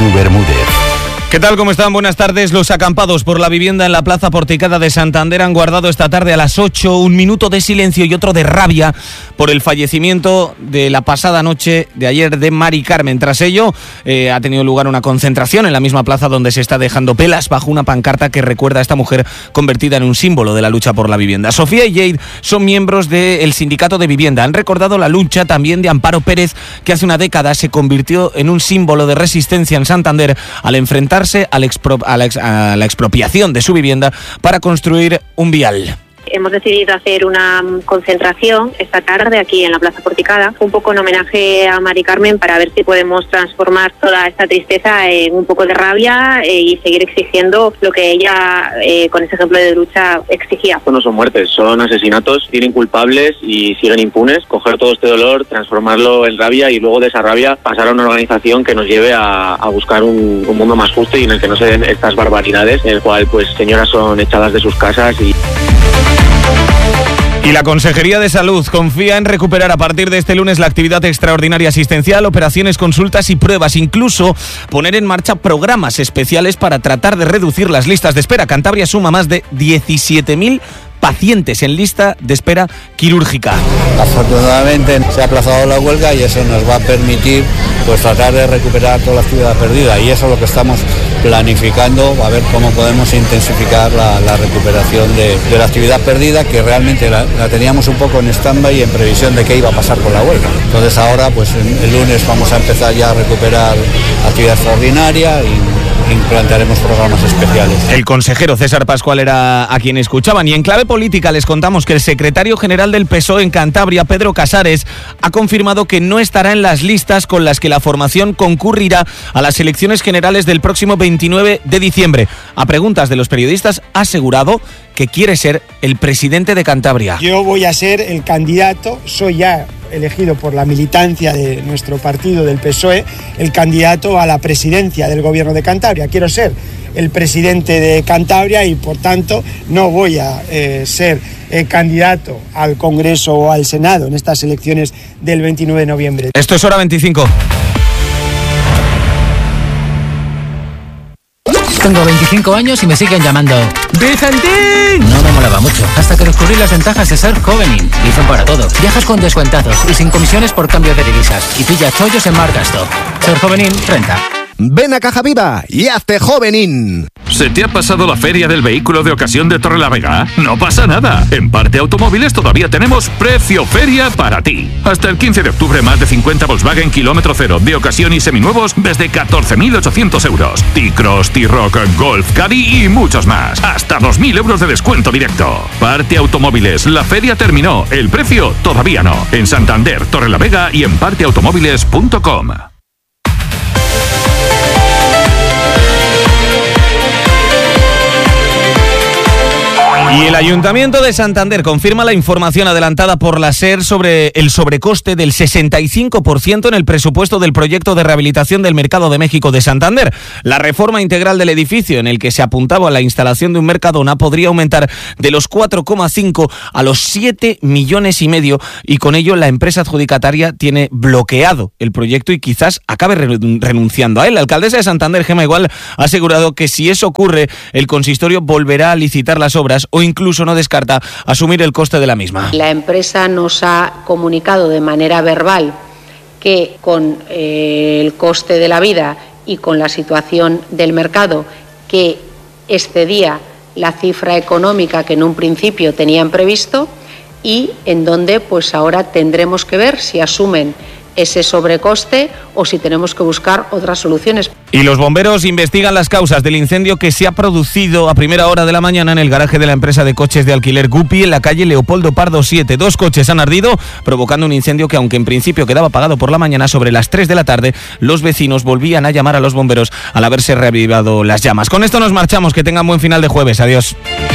Manu Bermúdez. ¿Qué tal? ¿Cómo están? Buenas tardes. Los acampados por la vivienda en la Plaza Porticada de Santander han guardado esta tarde a las 8 un minuto de silencio y otro de rabia por el fallecimiento de la pasada noche de ayer de Mari Carmen. Tras ello, ha tenido lugar una concentración en la misma plaza donde se está dejando pelas bajo una pancarta que recuerda a esta mujer convertida en un símbolo de la lucha por la vivienda. Sofía y Jade son miembros del Sindicato de Vivienda. Han recordado la lucha también de Amparo Pérez, que hace una década se convirtió en un símbolo de resistencia en Santander al enfrentarse a la expropiación de su vivienda para construir un vial. Hemos decidido hacer una concentración esta tarde aquí en la Plaza Porticada, un poco en homenaje a Mari Carmen, para ver si podemos transformar toda esta tristeza en un poco de rabia y seguir exigiendo lo que ella, con ese ejemplo de lucha, exigía. No son muertes, son asesinatos, tienen culpables y siguen impunes. Coger todo este dolor, transformarlo en rabia y luego de esa rabia pasar a una organización que nos lleve a buscar un mundo más justo y en el que no se den estas barbaridades, en el cual pues señoras son echadas de sus casas Y la Consejería de Salud confía en recuperar a partir de este lunes la actividad extraordinaria asistencial, operaciones, consultas y pruebas, incluso poner en marcha programas especiales para tratar de reducir las listas de espera. Cantabria suma más de 17.000 pacientes en lista de espera quirúrgica. Afortunadamente se ha aplazado la huelga y eso nos va a permitir pues tratar de recuperar toda la actividad perdida, y eso es lo que estamos planificando, a ver cómo podemos intensificar la recuperación de la actividad perdida, que realmente la teníamos un poco en stand-by en previsión de qué iba a pasar con la huelga. Entonces ahora pues el lunes vamos a empezar ya a recuperar actividad extraordinaria y implantaremos programas especiales. El consejero César Pascual era a quien escuchaban. Y en clave política les contamos que el secretario general del PSOE en Cantabria, Pedro Casares, ha confirmado que no estará en las listas con las que la formación concurrirá a las elecciones generales del próximo 29 de diciembre. A preguntas de los periodistas, ha asegurado que quiere ser el presidente de Cantabria. Yo voy a ser el candidato, soy ya elegido por la militancia de nuestro partido del PSOE, el candidato a la presidencia del gobierno de Cantabria. Quiero ser el presidente de Cantabria y por tanto no voy a ser candidato al Congreso o al Senado en estas elecciones del 29 de noviembre. Esto es Hora 25. Tengo 25 años y me siguen llamando ¡Vicentín! No me molaba mucho, hasta que descubrí las ventajas de ser Jovenin. Dicen para todo. Viajas con descuentazos y sin comisiones por cambio de divisas. Y pilla chollos en Marcasto. Ser Jovenin renta. Ven a Caja Viva y hazte Jovenin. ¿Se te ha pasado la feria del vehículo de ocasión de Torrelavega? No pasa nada. En Parte Automóviles todavía tenemos precio feria para ti. Hasta el 15 de octubre más de 50 Volkswagen kilómetro cero de ocasión y seminuevos desde 14.800 euros. T-Cross, T-Rock, Golf, Caddy y muchos más. Hasta 2.000 euros de descuento directo. Parte Automóviles, la feria terminó. El precio todavía no. En Santander, Torrelavega y en parteautomóviles.com. Y el Ayuntamiento de Santander confirma la información adelantada por la SER sobre el sobrecoste del 65% en el presupuesto del proyecto de rehabilitación del Mercado de México de Santander. La reforma integral del edificio, en el que se apuntaba a la instalación de un Mercadona, podría aumentar de los 4,5 a los 7,5 millones, y con ello la empresa adjudicataria tiene bloqueado el proyecto y quizás acabe renunciando a él. La alcaldesa de Santander, Gemma Igual, ha asegurado que si eso ocurre, el consistorio volverá a licitar las obras o incluso no descarta asumir el coste de la misma. La empresa nos ha comunicado de manera verbal que con el coste de la vida y con la situación del mercado, que excedía la cifra económica que en un principio tenían previsto, y en donde pues ahora tendremos que ver si asumen ese sobrecoste o si tenemos que buscar otras soluciones. Y los bomberos investigan las causas del incendio que se ha producido a primera hora de la mañana en el garaje de la empresa de coches de alquiler Gupi en la calle Leopoldo Pardo 7. 2 coches han ardido, provocando un incendio que, aunque en principio quedaba apagado por la mañana, sobre las 3 de la tarde los vecinos volvían a llamar a los bomberos al haberse reavivado las llamas. Con esto nos marchamos. Que tengan buen final de jueves. Adiós.